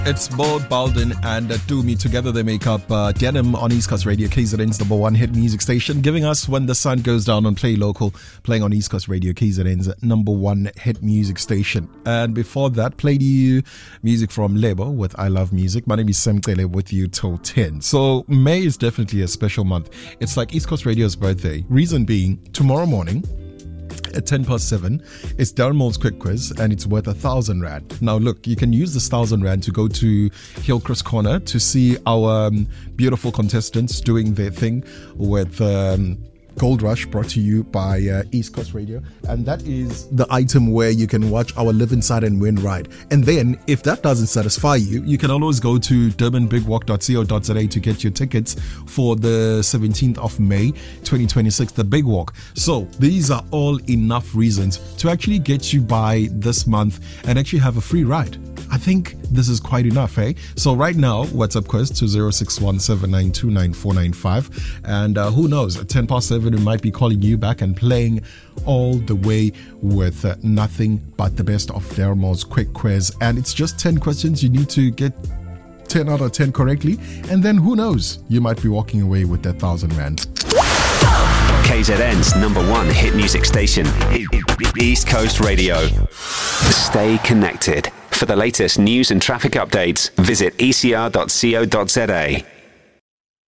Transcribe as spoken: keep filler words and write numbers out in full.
It's both Baldwin and uh, Doomy. Together they make up uh, Denim on East Coast Radio, K Z N's number one hit music station, giving us When the Sun Goes Down on Play Local, playing on East Coast Radio, K Z N's number one hit music station. And before that, played you music from Lebo with I Love Music. My name is Sam Tele with you till ten. So May is definitely a special month. It's like East Coast Radio's birthday. Reason being, tomorrow morning, at ten past seven, it's Dermal's Quick Quiz, and it's worth a thousand rand. Now, look, you can use this thousand rand to go to Hillcrest Corner to see our um, beautiful contestants doing their thing with um, Gold Rush, brought to you by uh, East Coast Radio. And that is the item where you can watch our Live Inside and Win ride. And then, if that doesn't satisfy you, you can always go to durban big walk dot co dot za to get your tickets for the seventeenth of May twenty twenty-six, the Big Walk. So these are all enough reasons to actually get you by this month and actually have a free ride. I think this is quite enough, eh? So right now, WhatsApp quiz to zero six one seven nine two nine four nine five. And uh, who knows, at ten past seven, we might be calling you back and playing all the way with uh, nothing but the best of Dermal's Quick Quiz. And it's just ten questions. You need to get ten out of ten correctly. And then who knows, you might be walking away with that thousand rand. K Z N's number one hit music station, East Coast Radio. Stay connected. For the latest news and traffic updates, visit e c r dot co dot za.